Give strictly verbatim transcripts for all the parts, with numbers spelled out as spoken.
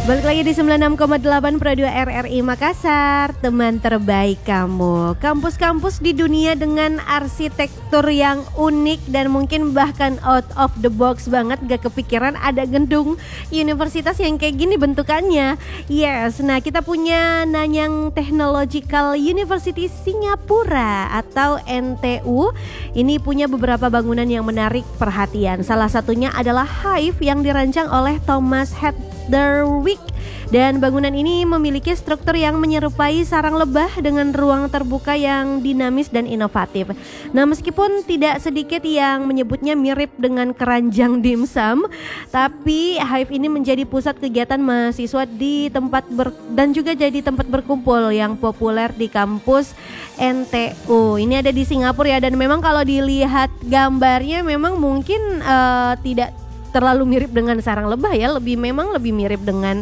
Balik lagi di sembilan puluh enam koma delapan Pro dua R R I Makassar, teman terbaik kamu. Kampus-kampus di dunia dengan arsitektur yang unik dan mungkin bahkan out of the box banget. Gak kepikiran ada gedung universitas yang kayak gini bentukannya. Yes, nah kita punya Nanyang Technological University Singapura atau N T U. Ini punya beberapa bangunan yang menarik perhatian. Salah satunya adalah Hive yang dirancang oleh Thomas Hedderwick. Dan bangunan ini memiliki struktur yang menyerupai sarang lebah dengan ruang terbuka yang dinamis dan inovatif. Nah, meskipun tidak sedikit yang menyebutnya mirip dengan keranjang dimsum, tapi Hive ini menjadi pusat kegiatan mahasiswa di tempat ber, dan juga jadi tempat berkumpul yang populer di kampus N T U. Ini ada di Singapura ya, dan memang kalau dilihat gambarnya memang mungkin uh, tidak terlalu mirip dengan sarang lebah ya, lebih memang lebih mirip dengan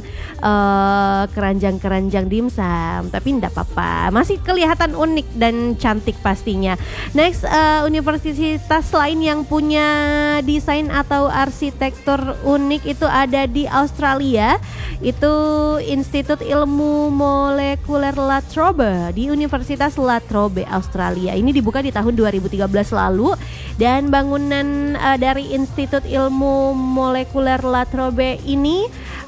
uh, keranjang-keranjang dimsum, tapi enggak apa-apa, masih kelihatan unik dan cantik pastinya. Next, uh, universitas lain yang punya desain atau arsitektur unik itu ada di Australia, itu Institut Ilmu Molekuler La Trobe di Universitas La Trobe Australia. Ini dibuka di tahun dua ribu tiga belas lalu, dan bangunan uh, dari Institut Ilmu Molekuler La Trobe ini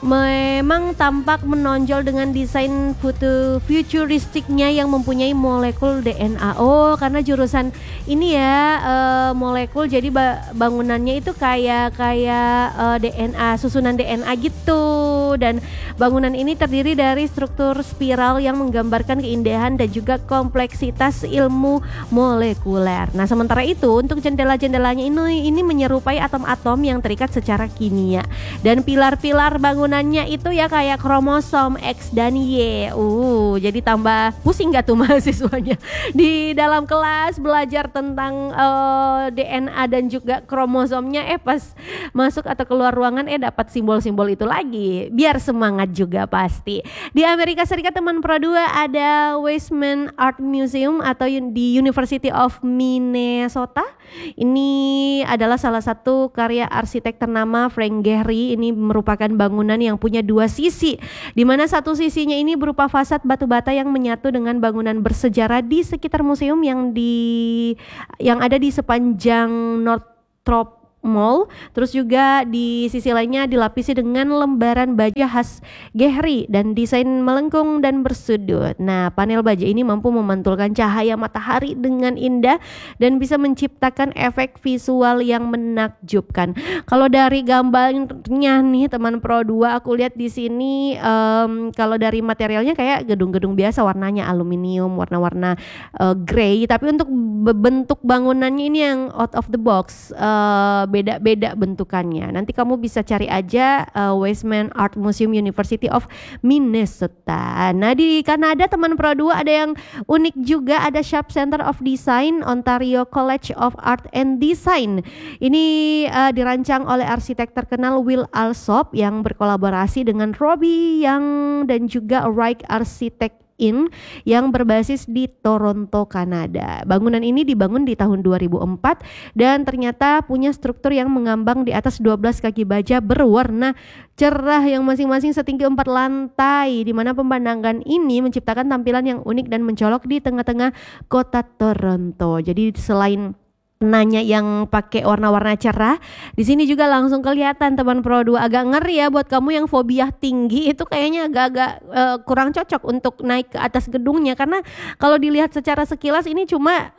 memang tampak menonjol dengan desain foto futuristiknya yang mempunyai molekul D N A. Oh, karena jurusan ini ya uh, molekul, jadi ba- bangunannya itu kayak kayak uh, D N A, susunan D N A gitu. Dan bangunan ini terdiri dari struktur spiral yang menggambarkan keindahan dan juga kompleksitas ilmu molekuler. Nah, sementara itu untuk jendela-jendelanya ini ini menyerupai atom-atom yang terikat secara kimia, dan pilar-pilar bangunannya itu ya kayak kromosom X dan Y. Uh, jadi tambah pusing gak tuh mahasiswanya di dalam kelas belajar tentang uh, D N A dan juga kromosomnya, eh pas masuk atau keluar ruangan eh dapat simbol-simbol itu lagi. Biar semangat juga pasti. Di Amerika Serikat teman Pro dua ada Weizmann Art Museum atau di University of Minnesota. Ini adalah salah satu karya arsitek ternama Frank Gehry. Ini merupakan bangunan yang punya dua sisi, di mana satu sisinya ini berupa fasad batu bata yang menyatu dengan bangunan bersejarah di sekitar museum yang di yang ada di sepanjang Northrop Mall. Terus juga di sisi lainnya dilapisi dengan lembaran baja khas Gehry dan desain melengkung dan bersudut. Nah, panel baja ini mampu memantulkan cahaya matahari dengan indah dan bisa menciptakan efek visual yang menakjubkan. Kalau dari gambarnya nih teman Pro dua, aku lihat di sini um, kalau dari materialnya kayak gedung-gedung biasa, warnanya aluminium, warna-warna uh, grey, tapi untuk bentuk bangunannya ini yang out of the box, uh, beda-beda bentukannya. Nanti kamu bisa cari aja uh, Weizmann Art Museum University of Minnesota. Nah, di Kanada teman Pro dua ada yang unik juga, ada Sharp Center of Design Ontario College of Art and Design. Ini uh, dirancang oleh arsitek terkenal Will Alsop yang berkolaborasi dengan Robbie Young dan juga Wright Architect In yang berbasis di Toronto, Kanada. Bangunan ini dibangun di tahun dua ribu empat dan ternyata punya struktur yang mengambang di atas dua belas kaki baja berwarna cerah yang masing-masing setinggi empat lantai, di mana pemandangan ini menciptakan tampilan yang unik dan mencolok di tengah-tengah kota Toronto. Jadi selain nanya yang pakai warna-warna cerah, di sini juga langsung kelihatan teman Pro dua. Agak ngeri ya buat kamu yang fobia tinggi, itu kayaknya agak-agak uh, kurang cocok untuk naik ke atas gedungnya, karena kalau dilihat secara sekilas ini cuma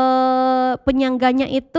uh, penyangganya itu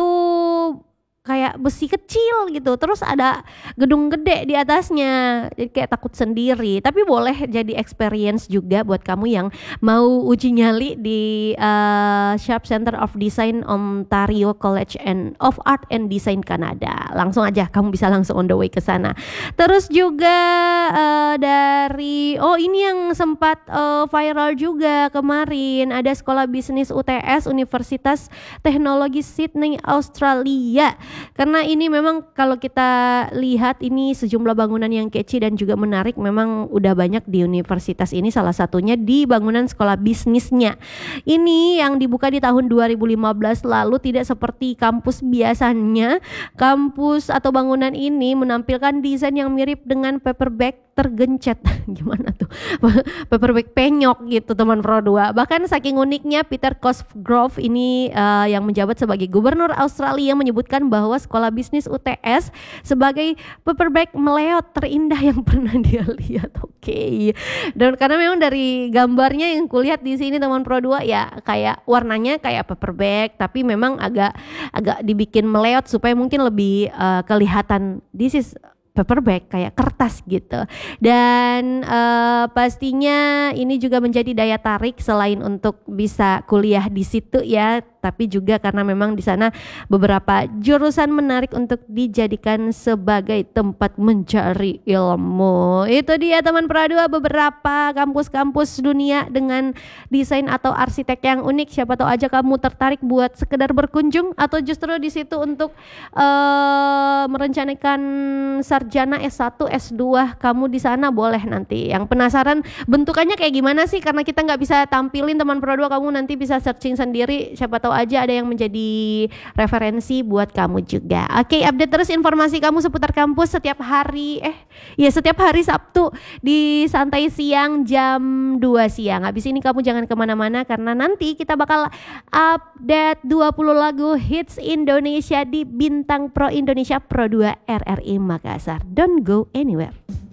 kayak besi kecil gitu, terus ada gedung gede di atasnya, jadi kayak takut sendiri. Tapi boleh jadi experience juga buat kamu yang mau uji nyali di uh, Sharp Center of Design Ontario College and of Art and Design Kanada. Langsung aja kamu bisa langsung on the way ke sana. Terus juga uh, dari oh ini yang sempat uh, viral juga kemarin, ada Sekolah Bisnis U T S Universitas Teknologi Sydney Australia. Karena ini memang kalau kita lihat ini sejumlah bangunan yang kece dan juga menarik, memang udah banyak di universitas ini, salah satunya di bangunan sekolah bisnisnya. Ini yang dibuka di tahun dua ribu lima belas lalu, tidak seperti kampus biasanya. Kampus atau bangunan ini menampilkan desain yang mirip dengan paperback tergencet. Gimana tuh? Paper bag penyok gitu teman Pro dua. Bahkan saking uniknya Peter Cosgrove ini uh, yang menjabat sebagai gubernur Australia menyebutkan bahwa sekolah bisnis U T S sebagai paper bag meleot terindah yang pernah dia lihat. Oke. Okay. Dan karena memang dari gambarnya yang kulihat di sini teman Pro dua ya kayak warnanya kayak paper bag tapi memang agak agak dibikin meleot supaya mungkin lebih uh, kelihatan this is paper bag kayak kertas gitu. Dan uh, pastinya ini juga menjadi daya tarik selain untuk bisa kuliah di situ ya, tapi juga karena memang di sana beberapa jurusan menarik untuk dijadikan sebagai tempat mencari ilmu. Itu dia teman Pro dua beberapa kampus-kampus dunia dengan desain atau arsitek yang unik. Siapa tahu aja kamu tertarik buat sekedar berkunjung atau justru di situ untuk uh, merencanakan sarjana S satu, S dua kamu di sana boleh nanti. Yang penasaran bentukannya kayak gimana sih? Karena kita nggak bisa tampilin teman Pro dua, kamu nanti bisa searching sendiri. Siapa tahu aja ada yang menjadi referensi buat kamu juga. Oke, update terus informasi kamu seputar kampus setiap hari. Eh, ya setiap hari Sabtu di Santai Siang jam dua siang. Habis ini kamu jangan kemana-mana karena nanti kita bakal update dua puluh lagu hits Indonesia di Bintang Pro Indonesia Pro dua R R I Makassar. Don't go anywhere.